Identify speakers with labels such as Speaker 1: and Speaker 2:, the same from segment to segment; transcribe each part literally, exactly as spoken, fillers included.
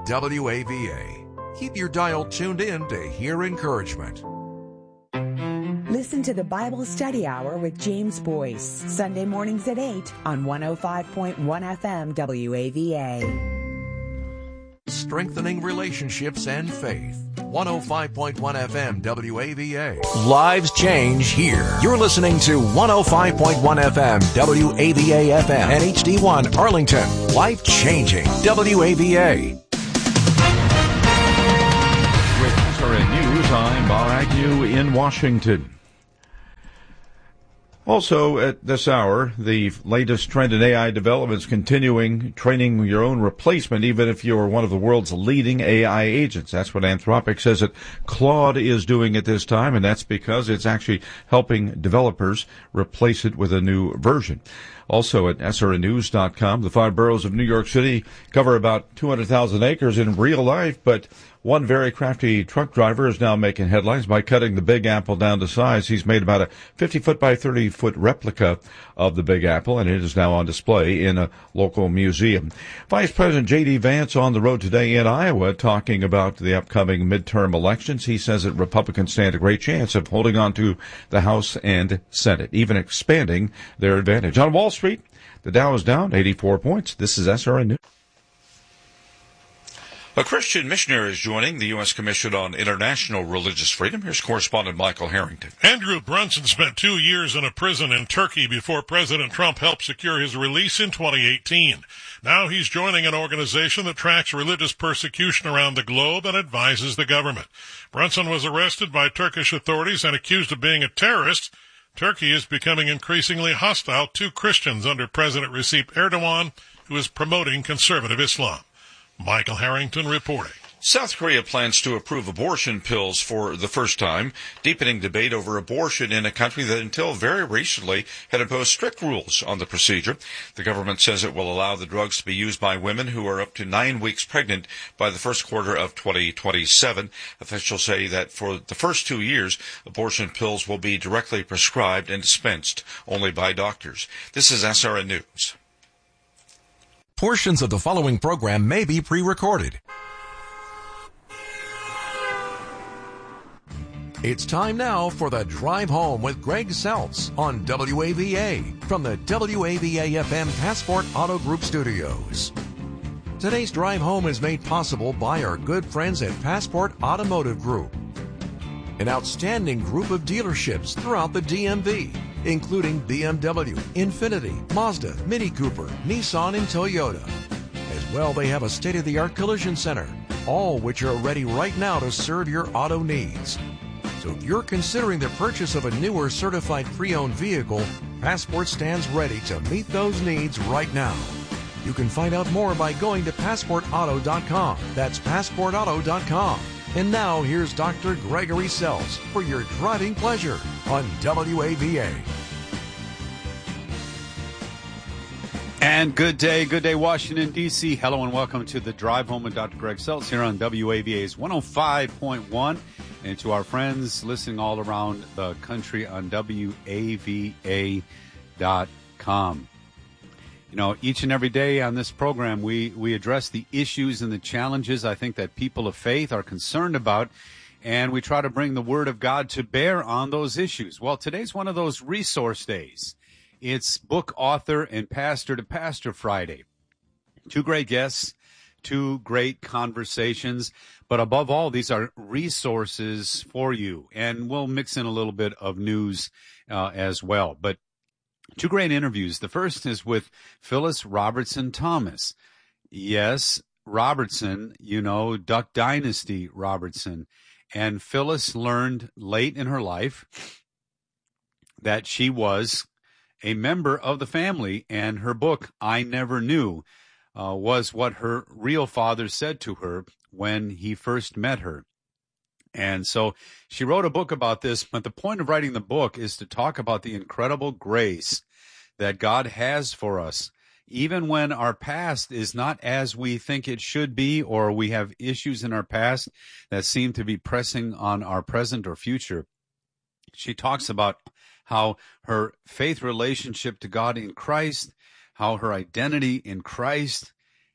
Speaker 1: W A V A. Keep your dial tuned in to hear encouragement.
Speaker 2: Listen to the Bible Study Hour with James Boyce, Sunday mornings at eight on one oh five point one F M W A V A.
Speaker 1: Strengthening relationships and faith. one oh five point one F M W A V A. Lives change here. You're listening to one oh five point one F M W A V A F M and H D one Arlington. Life changing W A V A.
Speaker 3: With S R N News, I'm Bob Agnew in Washington. Also, at this hour, the latest trend in A I developments continuing, training your own replacement, even if you're one of the world's leading A I agents. That's what Anthropic says that Claude is doing at this time, and that's because it's actually helping developers replace it with a new version. Also at S R N news dot com, the five boroughs of New York City cover about two hundred thousand acres in real life, but one very crafty truck driver is now making headlines by cutting the Big Apple down to size. He's made about a fifty-foot by thirty-foot replica of the Big Apple, and it is now on display in a local museum. Vice President J D. Vance on the road today in Iowa talking about the upcoming midterm elections. He says that Republicans stand a great chance of holding on to the House and Senate, even expanding their advantage. On Wall Street, the Dow is down eighty-four points. This is S R N News. A Christian missionary is joining the U S Commission on International Religious Freedom. Here's correspondent Michael Harrington.
Speaker 4: Andrew Brunson spent two years in a prison in Turkey before President Trump helped secure his release in twenty eighteen. Now he's joining an organization that tracks religious persecution around the globe and advises the government. Brunson was arrested by Turkish authorities and accused of being a terrorist. Turkey is becoming increasingly hostile to Christians under President Recep Erdogan, who is promoting conservative Islam. Michael Harrington reporting.
Speaker 3: South Korea plans to approve abortion pills for the first time, deepening debate over abortion in a country that until very recently had imposed strict rules on the procedure. The government says it will allow the drugs to be used by women who are up to nine weeks pregnant by the first quarter of twenty twenty-seven. Officials say that for the first two years, abortion pills will be directly prescribed and dispensed only by doctors. This is S R N News.
Speaker 1: Portions of the following program may be pre-recorded. It's time now for the Drive Home with Greg Seltz on W A V A from the W A V A F M Passport Auto Group studios. Today's Drive Home is made possible by our good friends at Passport Automotive Group, an outstanding group of dealerships throughout the D M V, including B M W, Infiniti, Mazda, Mini Cooper, Nissan, and Toyota. As well, they have a state-of-the-art collision center, all which are ready right now to serve your auto needs. So if you're considering the purchase of a new or certified pre-owned vehicle, Passport stands ready to meet those needs right now. You can find out more by going to passport auto dot com. That's passport auto dot com. And now, here's Doctor Gregory Seltz for your driving pleasure on W A V A.
Speaker 5: And good day, good day, Washington, D C Hello and welcome to the Drive Home with Doctor Greg Seltz here on W A V A's one oh five point one. And to our friends listening all around the country on W A V A dot com. You know, each and every day on this program, we, we address the issues and the challenges I think that people of faith are concerned about, and we try to bring the Word of God to bear on those issues. Well, today's one of those resource days. It's Book Author and Pastor to Pastor Friday. Two great guests, two great conversations, but above all, these are resources for you, and we'll mix in a little bit of news uh, as well. But two great interviews. The first is with Phyllis Robertson Thomas. Yes, Robertson, you know, Duck Dynasty Robertson. And Phyllis learned late in her life that she was a member of the family, and her book, I Never Knew, uh, was what her real father said to her when he first met her. And so she wrote a book about this, but the point of writing the book is to talk about the incredible grace that God has for us. Even when our past is not as we think it should be, or we have issues in our past that seem to be pressing on our present or future, she talks about how her faith relationship to God in Christ, how her identity in Christ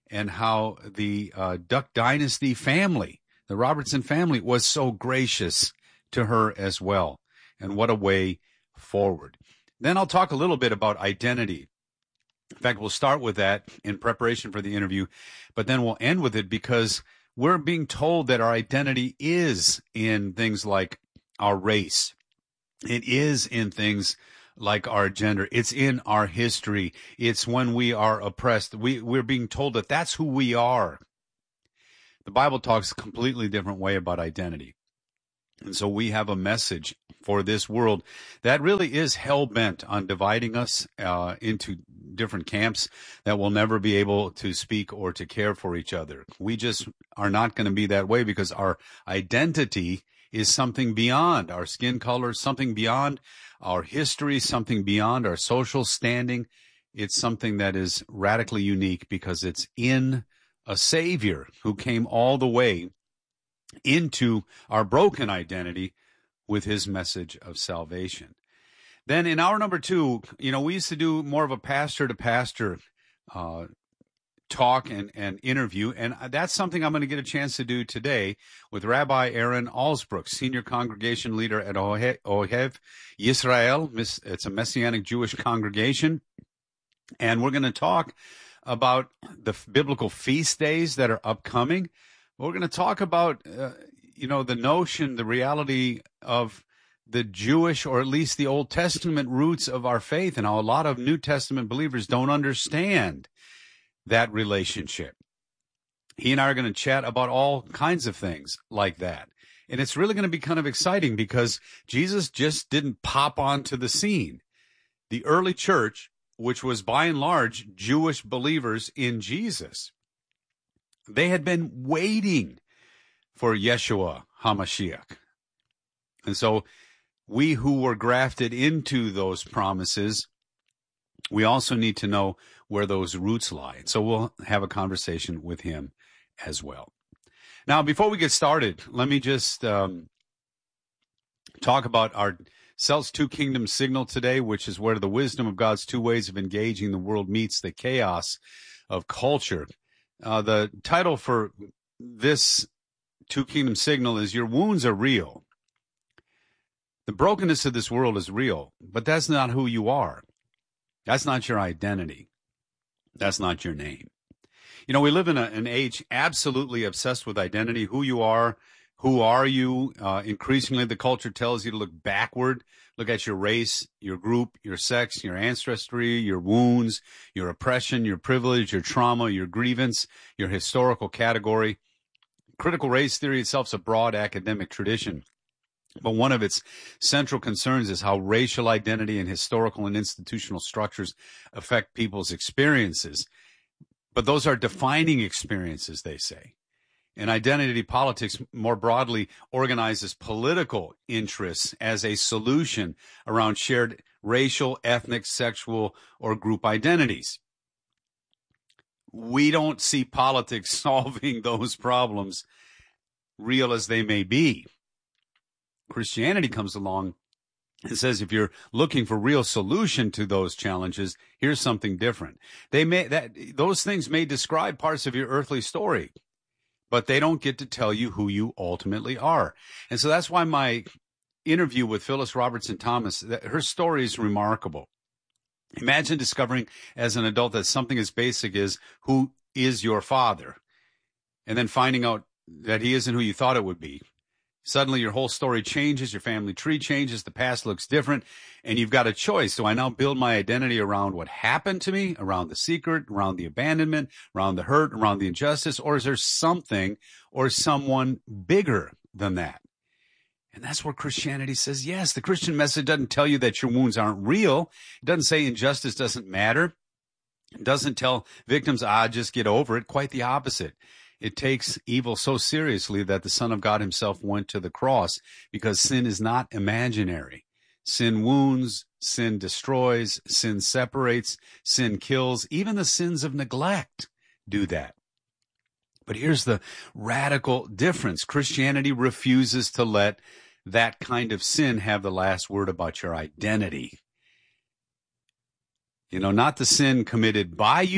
Speaker 5: and how the uh, Duck Dynasty family, the Robertson family, was so gracious to her as well. And what a way forward. Then I'll talk a little bit about identity. In fact, we'll start with that in preparation for the interview, but then we'll end with it because we're being told that our identity is in things like our race. It is in things like our gender. It's in our history. It's when we are oppressed. We, we're being told that that's who we are. The Bible talks a completely different way about identity. And so we have a message for this world that really is hell-bent on dividing us uh, into different camps that will never be able to speak or to care for each other. We just are not going to be that way because our identity is something beyond our skin color, something beyond our history, something beyond our social standing. It's something that is radically unique because it's in a Savior who came all the way into our broken identity with his message of salvation. Then in hour number two, you know, we used to do more of a pastor to pastor uh, talk and, and interview, and that's something I'm going to get a chance to do today with Rabbi Aaron Alsbrook, senior congregation leader at Ohev Yisrael. It's a Messianic Jewish congregation, and we're going to talk about the biblical feast days that are upcoming. We're going to talk about, uh, you know, the notion, the reality of the Jewish, or at least the Old Testament roots of our faith, and how a lot of New Testament believers don't understand that relationship. He and I are going to chat about all kinds of things like that. And it's really going to be kind of exciting because Jesus just didn't pop onto the scene. The early church, which was by and large Jewish believers in Jesus, they had been waiting for Yeshua HaMashiach. And so we who were grafted into those promises, we also need to know where those roots lie. So we'll have a conversation with him as well. Now, before we get started, let me just um, talk about our Celts Two Kingdoms signal today, which is where the wisdom of God's two ways of engaging the world meets the chaos of culture. Uh, the title for this Two Kingdom signal is Your Wounds Are Real. The brokenness of this world is real, but that's not who you are. That's not your identity. That's not your name. You know, we live in a, an age absolutely obsessed with identity, who you are, who are you. Uh, increasingly, the culture tells you to look backward, look at your race, your group, your sex, your ancestry, your wounds, your oppression, your privilege, your trauma, your grievance, your historical category. Critical race theory itself is a broad academic tradition. But one of its central concerns is how racial identity and historical and institutional structures affect people's experiences. But those are defining experiences, they say. And identity politics more broadly organizes political interests as a solution around shared racial, ethnic, sexual, or group identities. We don't see politics solving those problems, real as they may be. Christianity comes along and says, if you're looking for real solution to those challenges, here's something different. They may that those things may describe parts of your earthly story, but they don't get to tell you who you ultimately are. And so that's why my interview with Phyllis Robertson Thomas, that her story is remarkable. Imagine discovering as an adult that something as basic as who is your father, and then finding out that he isn't who you thought it would be. Suddenly your whole story changes, your family tree changes, the past looks different, and you've got a choice. Do I now build my identity around what happened to me, around the secret, around the abandonment, around the hurt, around the injustice, or is there something or someone bigger than that? And that's where Christianity says, yes, the Christian message doesn't tell you that your wounds aren't real. It doesn't say injustice doesn't matter. It doesn't tell victims, ah, just get over it. Quite the opposite. It takes evil so seriously that the Son of God himself went to the cross, because sin is not imaginary. Sin wounds, sin destroys, sin separates, sin kills. Even the sins of neglect do that. But here's the radical difference. Christianity refuses to let that kind of sin have the last word about your identity. You know, not the sin committed by you,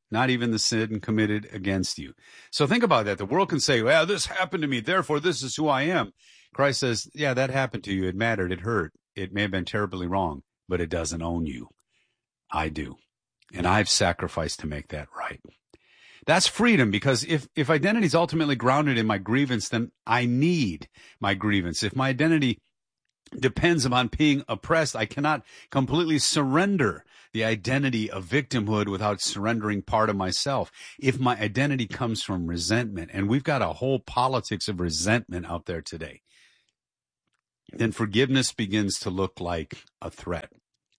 Speaker 5: not even the sin committed against you. So think about that. The world can say, well, this happened to me, therefore this is who I am. Christ says, yeah, that happened to you. It mattered. It hurt. It may have been terribly wrong, but it doesn't own you. I do. And I've sacrificed to make that right. That's freedom, because if, if identity is ultimately grounded in my grievance, then I need my grievance. If my identity depends upon being oppressed, I cannot completely surrender the identity of victimhood without surrendering part of myself. If my identity comes from resentment, and we've got a whole politics of resentment out there today, then forgiveness begins to look like a threat.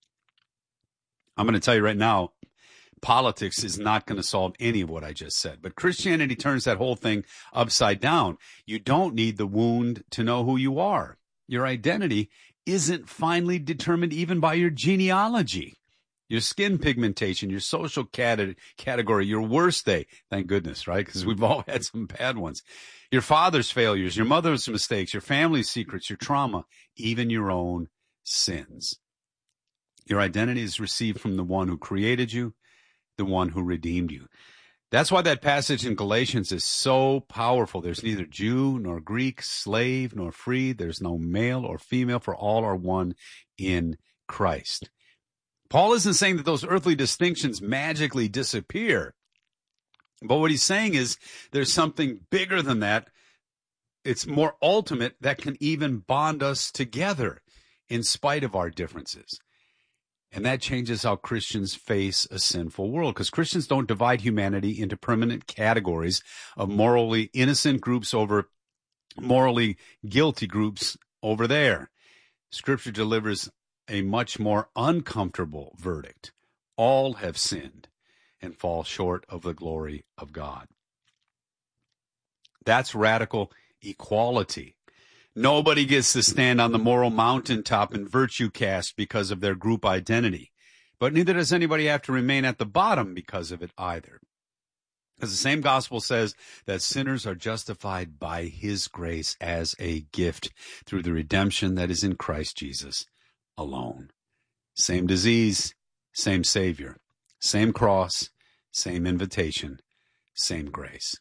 Speaker 5: I'm going to tell you right now, politics is not going to solve any of what I just said. But Christianity turns that whole thing upside down. You don't need the wound to know who you are. Your identity isn't finally determined even by your genealogy, your skin pigmentation, your social cat- category, your worst day. Thank goodness, right? Because we've all had some bad ones. Your father's failures, your mother's mistakes, your family's secrets, your trauma, even your own sins. Your identity is received from the one who created you, the one who redeemed you. That's why that passage in Galatians is so powerful. There's neither Jew nor Greek, slave nor free. There's no male or female, for all are one in Christ. Paul isn't saying that those earthly distinctions magically disappear. But what he's saying is there's something bigger than that. It's more ultimate that can even bond us together in spite of our differences. And that changes how Christians face a sinful world, because Christians don't divide humanity into permanent categories of morally innocent groups over morally guilty groups over there. Scripture delivers a much more uncomfortable verdict. All have sinned and fall short of the glory of God. That's radical equality. Nobody gets to stand on the moral mountaintop and virtue cast because of their group identity. But neither does anybody have to remain at the bottom because of it either. Because the same gospel says that sinners are justified by his grace as a gift through the redemption that is in Christ Jesus alone. Same disease, same Savior, same cross, same invitation, same grace.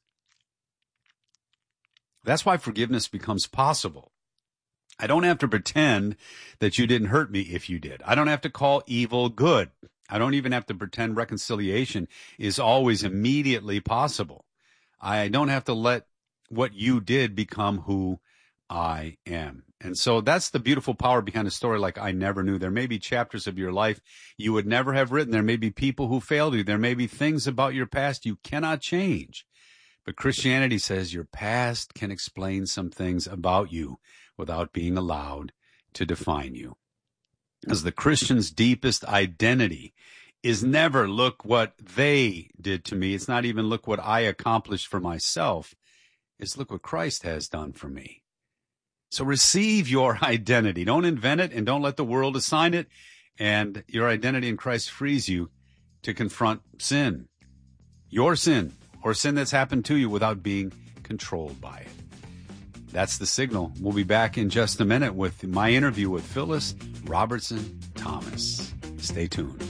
Speaker 5: That's why forgiveness becomes possible. I don't have to pretend that you didn't hurt me if you did. I don't have to call evil good. I don't even have to pretend reconciliation is always immediately possible. I don't have to let what you did become who I am. And so that's the beautiful power behind a story like I Never Knew. There may be chapters of your life you would never have written. There may be people who failed you. There may be things about your past you cannot change. But Christianity says your past can explain some things about you without being allowed to define you. As the Christian's deepest identity is never look what they did to me. It's not even look what I accomplished for myself. It's look what Christ has done for me. So receive your identity. Don't invent it and don't let the world assign it. And your identity in Christ frees you to confront sin, your sin, or sin that's happened to you without being controlled by it. That's the signal. We'll be back in just a minute with my interview with Phyllis Robertson Thomas. Stay tuned.